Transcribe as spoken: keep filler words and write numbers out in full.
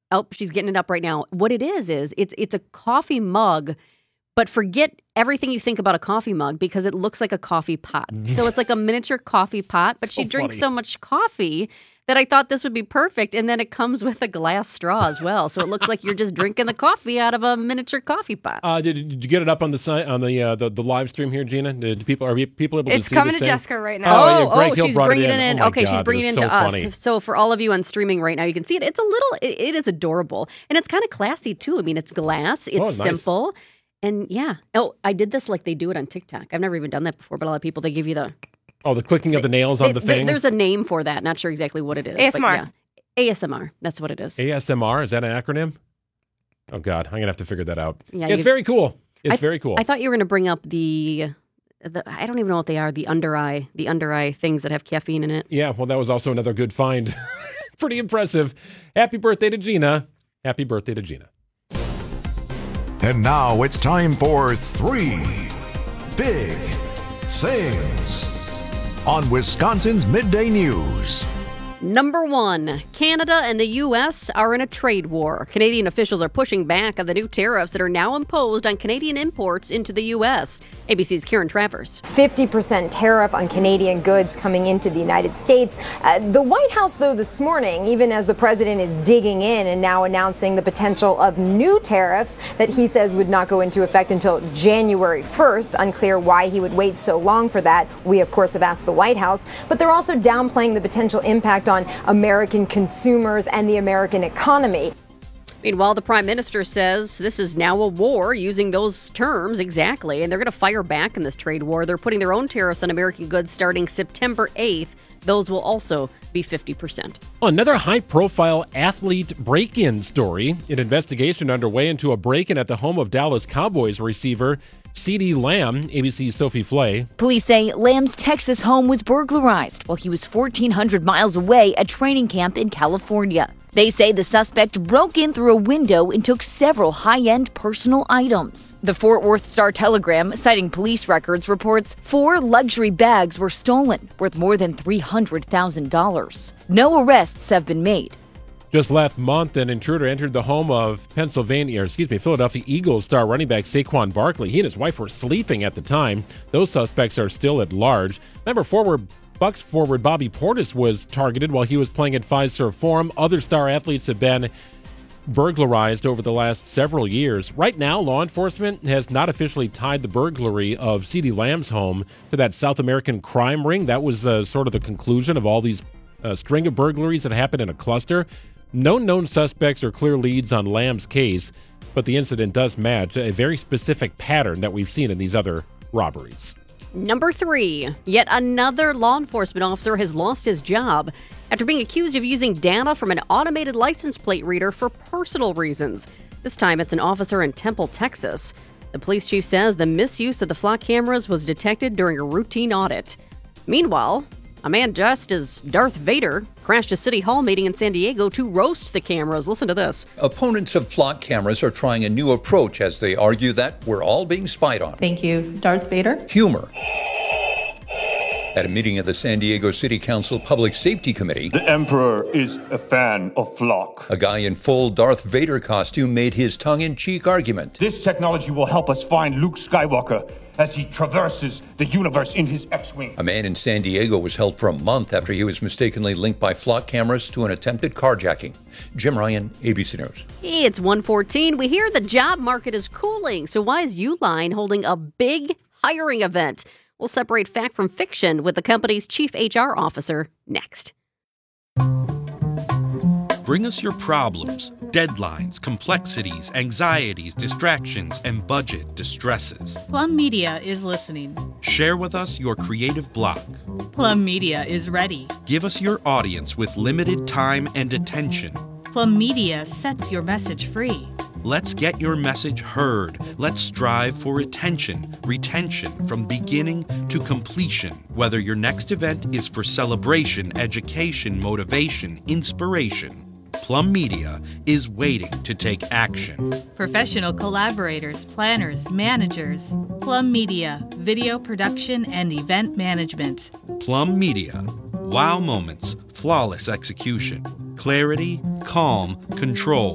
Oh, she's getting it up right now. What it is, is it's it's a coffee mug, but forget everything you think about a coffee mug because it looks like a coffee pot. So it's like a miniature coffee pot, but So she drinks funny. so much coffee that I thought this would be perfect. And then it comes with a glass straw as well. So it looks like you're just drinking the coffee out of a miniature coffee pot. Uh, did, did you get it up on the site on the uh, the, the live stream here, Gina? Did people are people able to It's see coming this to thing? Jessica right now. Oh, yeah, Greg oh Hill she's brought bringing it it in. in. Oh my okay, she's God, bringing it that is into so us. funny. So for all of you on streaming right now, you can see it. It's a little, it, it is adorable. And it's kind of classy too. I mean, it's glass. It's Oh, nice. simple. And yeah. Oh, I did this like they do it on TikTok. I've never even done that before, but a lot of people, they give you the... Oh, the clicking of the nails on they- the they- thing? There's a name for that. Not sure exactly what it is. A S M R. But yeah. A S M R. That's what it is. A S M R, is that an acronym? Oh, God, I'm going to have to figure that out. Yeah, it's you- very cool. It's I- very cool. I thought you were going to bring up the... The, I don't even know what they are. The under eye, the under eye things that have caffeine in it. Yeah, well, that was also another good find. Pretty impressive. Happy birthday to Gina. Happy birthday to Gina. And now it's time for Three Big Things on Wisconsin's Midday News. Number one, Canada and the U S are in a trade war. Canadian officials are pushing back on the new tariffs that are now imposed on Canadian imports into the U S. A B C's Karen Travers. fifty percent tariff on Canadian goods coming into the United States. Uh, the White House, though, this morning, even as the president is digging in and now announcing the potential of new tariffs that he says would not go into effect until January first. Unclear why he would wait so long for that. We, of course, have asked the White House. But they're also downplaying the potential impact on American consumers and the American economy. Meanwhile, the prime minister says this is now a war, using those terms exactly, and they're going to fire back in this trade war. They're putting their own tariffs on American goods starting September eighth. Those will also be fifty percent. Another high-profile athlete break-in story. An investigation underway into a break-in at the home of Dallas Cowboys receiver CeeDee Lamb. A B C's Sophie Flay. Police say Lamb's Texas home was burglarized while he was fourteen hundred miles away at training camp in California. They say the suspect broke in through a window and took several high-end personal items. The Fort Worth Star-Telegram, citing police records, reports four luxury bags were stolen, worth more than three hundred thousand dollars. No arrests have been made. Just last month, an intruder entered the home of Pennsylvania, or excuse me, Philadelphia Eagles star running back Saquon Barkley. He and his wife were sleeping at the time. Those suspects are still at large. Remember, forward Bucks forward Bobby Portis was targeted while he was playing at Fiserv Forum. Other star athletes have been burglarized over the last several years. Right now, law enforcement has not officially tied the burglary of CeeDee Lamb's home to that South American crime ring. That was uh, sort of the conclusion of all these uh, string of burglaries that happened in a cluster. No known suspects or clear leads on Lamb's case, but the incident does match a very specific pattern that we've seen in these other robberies. Number three, yet another law enforcement officer has lost his job after being accused of using data from an automated license plate reader for personal reasons. This time it's an officer in Temple, Texas. The police chief says the misuse of the flock cameras was detected during a routine audit. Meanwhile, a man dressed as Darth Vader crashed a city hall meeting in San Diego to roast the cameras. Listen to this. Opponents of flock cameras are trying a new approach as they argue that we're all being spied on. Thank you, Darth Vader. Humor. At a meeting of the San Diego City Council Public Safety Committee, the Emperor is a fan of flock. A guy in full Darth Vader costume made his tongue-in-cheek argument. This technology will help us find Luke Skywalker as he traverses the universe in his X-Wing. A man in San Diego was held for a month after he was mistakenly linked by flock cameras to an attempted carjacking. Jim Ryan, A B C News. Hey, it's one fourteen. We hear the job market is cooling. So why is Uline holding a big hiring event? We'll separate fact from fiction with the company's chief H R officer next. Bring us your problems, deadlines, complexities, anxieties, distractions, and budget distresses. Plum Media is listening. Share with us your creative block. Plum Media is ready. Give us your audience with limited time and attention. Plum Media sets your message free. Let's get your message heard. Let's strive for attention, retention from beginning to completion. Whether your next event is for celebration, education, motivation, inspiration, Plum Media is waiting to take action. Professional collaborators, planners, managers. Plum Media, video production and event management. Plum Media, wow moments, flawless execution, clarity, calm, control.